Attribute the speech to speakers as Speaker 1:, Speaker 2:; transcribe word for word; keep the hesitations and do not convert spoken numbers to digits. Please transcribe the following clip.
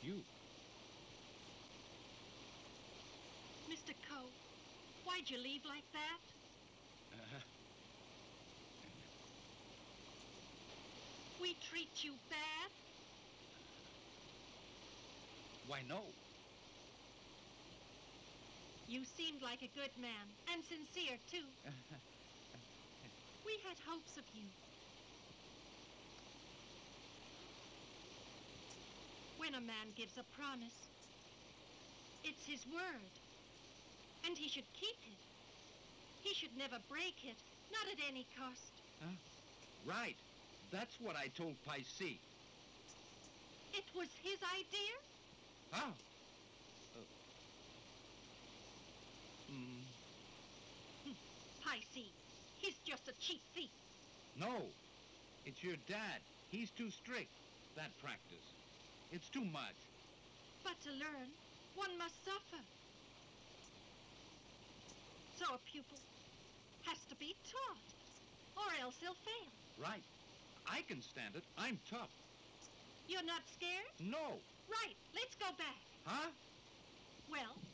Speaker 1: you.
Speaker 2: Mister Coe, why'd you leave like that?
Speaker 1: Uh,
Speaker 2: We treat you bad?
Speaker 1: why, no.
Speaker 2: You seemed like a good man, and sincere, too. We had hopes of you. When a man gives a promise, it's his word, and he should keep it. He should never break it, not at any cost.
Speaker 1: Huh? Right. That's what I told Paisi.
Speaker 2: It was his idea?
Speaker 1: Huh? Uh, mm,
Speaker 2: Paisi, he's just a cheap thief.
Speaker 1: no. It's your dad. He's too strict. That practice. It's too much.
Speaker 2: But to learn, one must suffer. So a pupil has to be taught, or else he'll fail.
Speaker 1: Right. I can stand it. I'm tough.
Speaker 2: You're not scared?
Speaker 1: No.
Speaker 2: Right, let's go back.
Speaker 1: Huh?
Speaker 2: Well,